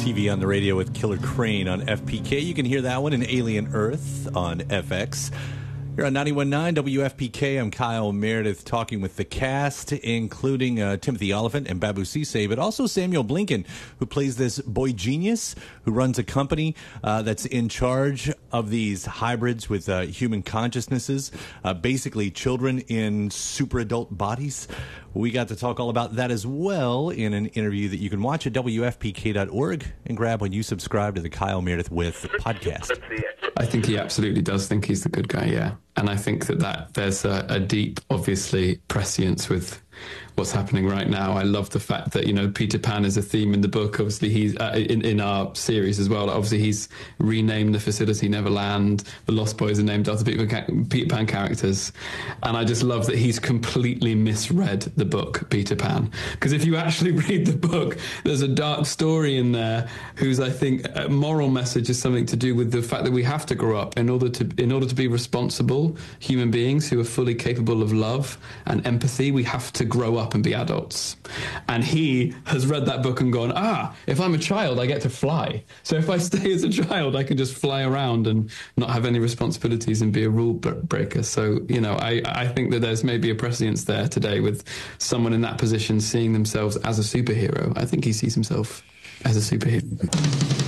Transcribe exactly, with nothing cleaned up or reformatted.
T V on the radio with Killer Crane on F P K. You can hear that one in Alien Earth on F X. Here on ninety-one point nine W F P K, I'm Kyle Meredith talking with the cast, including uh, Timothy Oliphant and Babu Sise, but also Samuel Blinken, who plays this boy genius who runs a company uh, that's in charge of these hybrids with uh, human consciousnesses, uh, basically children in super adult bodies. We got to talk all about that as well in an interview that you can watch at W F P K dot org and grab when you subscribe to the Kyle Meredith With podcast. I think he absolutely does think he's the good guy, yeah. And I think that, that there's a, a deep, obviously, prescience with what's happening right now. I love the fact that, you know, Peter Pan is a theme in the book. Obviously, he's uh, in, in our series as well. Obviously, he's renamed the facility Neverland. The Lost Boys are named after Peter Pan, Peter Pan characters. And I just love that he's completely misread the book, Peter Pan. Because if you actually read the book, there's a dark story in there whose, I think, a moral message is something to do with the fact that we have to grow up in order to in order to be responsible human beings who are fully capable of love and empathy. We have to grow up and be adults. And he has read that book and gone, ah, if I'm a child, I get to fly. So if I stay as a child, I can just fly around and not have any responsibilities and be a rule breaker. So, you know, I, I think that there's maybe a prescience there today with someone in that position seeing themselves as a superhero. I think he sees himself as a superhero.